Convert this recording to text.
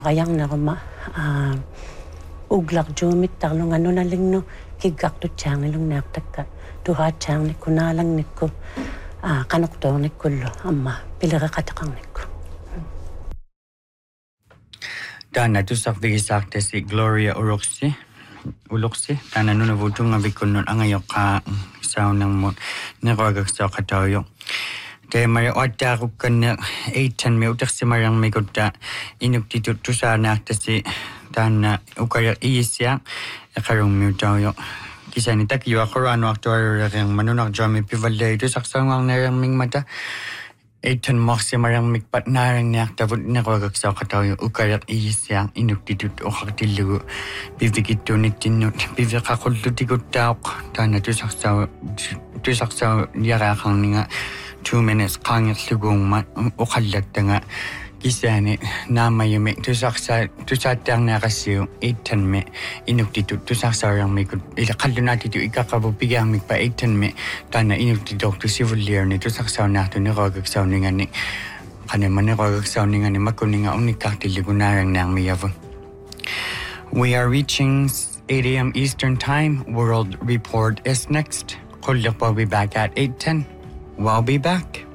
Kayang na kuma uglak jumit talong ano na ling no kigak to chang ilong naktak to ha chang ni kunalang ni ko kanok to ni kullo amma pilaga katakang ni ko. Dana tu sak vigisak si Gloria Uloksi dana nuna vutung avikun nun angayok ka sao nang mo nakawagak sa katayo. Kaya may oda ko kana 8-10 may utak si marang may kuda inuk dito tu sa nakta si dana ukayak iisya akarong may utayo. Kisa ni takiwa korano aktuar yang manunak jami pivalay tu saksawang narang ming mata 8-10 moksi marang mikpat narang nakta vud nakawagak sa katayo ukayak iisya inuk dito ukaktilu bivigito nitinut bivikakultu tigutak dana tu saksaw yarakang nga 2 minutes kangit lugong ukalat nga kisane nama yume tu saksa tang nakasiyo 8-10 me inuk dito tu saksa yang me ila kaldo natin tu ikakabubigang mikpa 8-10 me tana inuk dito tu civilier ni tu saksa natin ni kagagsaw ni nga ni kaneman ni kagagsaw ni nga ni makuning nga unikak tiligunarang nang miyavon. We are reaching 8 a.m. Eastern Time. World Report is next. Kulyak will be back at 8:10. We'll be back.